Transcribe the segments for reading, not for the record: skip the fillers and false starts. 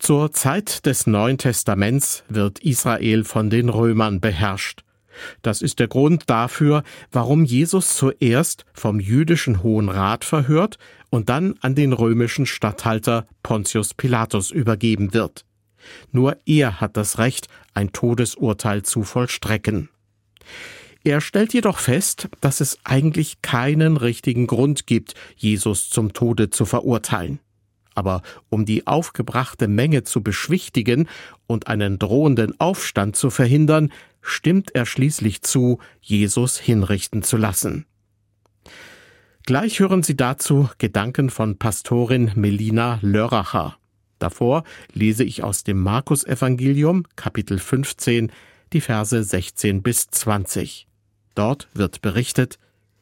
Zur Zeit des Neuen Testaments wird Israel von den Römern beherrscht. Das ist der Grund dafür, warum Jesus zuerst vom jüdischen Hohen Rat verhört und dann an den römischen Statthalter Pontius Pilatus übergeben wird. Nur er hat das Recht, ein Todesurteil zu vollstrecken. Er stellt jedoch fest, dass es eigentlich keinen richtigen Grund gibt, Jesus zum Tode zu verurteilen. Aber um die aufgebrachte Menge zu beschwichtigen und einen drohenden Aufstand zu verhindern, stimmt er schließlich zu, Jesus hinrichten zu lassen. Gleich hören Sie dazu Gedanken von Pastorin Melina Lörracher. Davor lese ich aus dem Markus-Evangelium, Kapitel 15, die Verse 16 bis 20. Dort wird berichtet: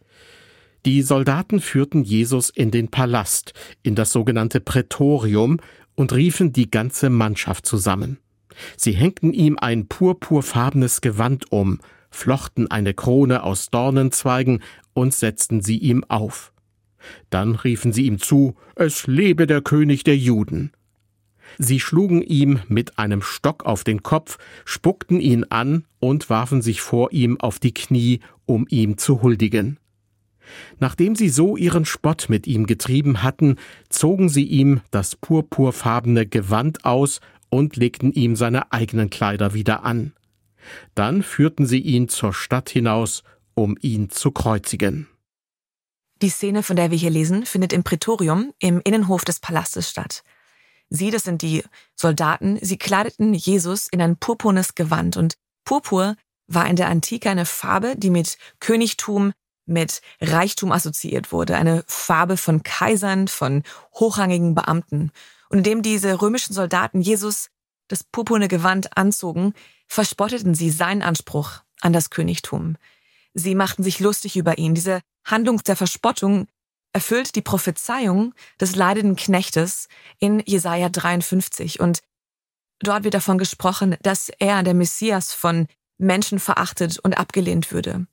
Die Soldaten führten Jesus in den Palast, in das sogenannte Prätorium, und riefen die ganze Mannschaft zusammen. Sie hängten ihm ein purpurfarbenes Gewand um, flochten eine Krone aus Dornenzweigen und setzten sie ihm auf. Dann riefen sie ihm zu: Es lebe der König der Juden. Sie schlugen ihm mit einem Stock auf den Kopf, spuckten ihn an und warfen sich vor ihm auf die Knie, um ihm zu huldigen. Nachdem sie so ihren Spott mit ihm getrieben hatten, zogen sie ihm das purpurfarbene Gewand aus und legten ihm seine eigenen Kleider wieder an. Dann führten sie ihn zur Stadt hinaus, um ihn zu kreuzigen. Die Szene, von der wir hier lesen, findet im Prätorium, im Innenhof des Palastes statt. Sie, das sind die Soldaten, sie kleideten Jesus in ein purpurnes Gewand. Und Purpur war in der Antike eine Farbe, die mit Königtum, mit Reichtum assoziiert wurde. Eine Farbe von Kaisern, von hochrangigen Beamten. Und indem diese römischen Soldaten Jesus das purpurne Gewand anzogen, verspotteten sie seinen Anspruch an das Königtum. Sie machten sich lustig über ihn. Diese Handlung der Verspottung erfüllt die Prophezeiung des leidenden Knechtes in Jesaja 53. Und dort wird davon gesprochen, dass er, der Messias, von Menschen verachtet und abgelehnt würde.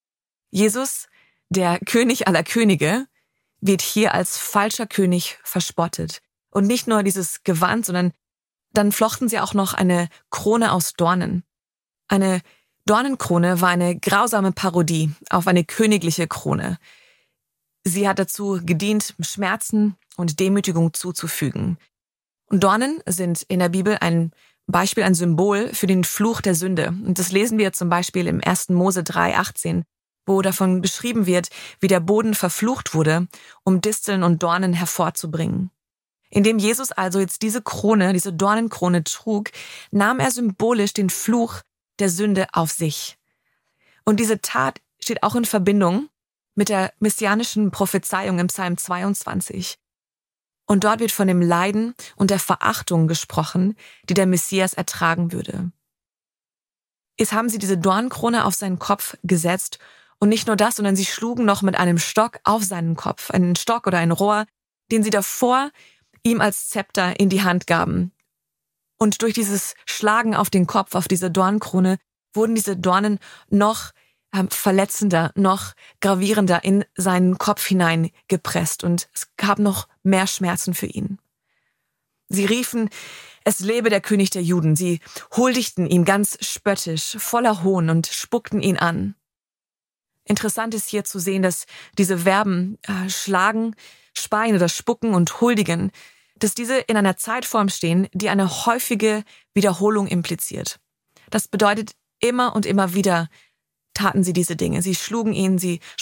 Jesus, der König aller Könige, wird hier als falscher König verspottet. Und nicht nur dieses Gewand, sondern dann flochten sie auch noch eine Krone aus Dornen. Eine Dornenkrone war eine grausame Parodie auf eine königliche Krone. Sie hat dazu gedient, Schmerzen und Demütigung zuzufügen. Und Dornen sind in der Bibel ein Beispiel, ein Symbol für den Fluch der Sünde. Und das lesen wir zum Beispiel im 1. Mose 3,18, wo davon beschrieben wird, wie der Boden verflucht wurde, um Disteln und Dornen hervorzubringen. Indem Jesus also jetzt diese Krone, diese Dornenkrone trug, nahm er symbolisch den Fluch der Sünde auf sich. Und diese Tat steht auch in Verbindung mit der messianischen Prophezeiung im Psalm 22. Und dort wird von dem Leiden und der Verachtung gesprochen, die der Messias ertragen würde. Jetzt haben sie diese Dornenkrone auf seinen Kopf gesetzt und nicht nur das, sondern sie schlugen noch mit einem Stock auf seinen Kopf, einen Stock oder ein Rohr, den sie davor ihm als Zepter in die Hand gaben. Und durch dieses Schlagen auf den Kopf, auf diese Dornenkrone, wurden diese Dornen noch verletzender, noch gravierender in seinen Kopf hineingepresst und es gab noch mehr Schmerzen für ihn. Sie riefen: Es lebe der König der Juden. Sie huldigten ihm ganz spöttisch, voller Hohn und spuckten ihn an. Interessant ist hier zu sehen, dass diese Verben schlagen, speien oder spucken und huldigen, dass diese in einer Zeitform stehen, die eine häufige Wiederholung impliziert. Das bedeutet, immer und immer wieder taten sie diese Dinge. Sie schlugen ihn, sie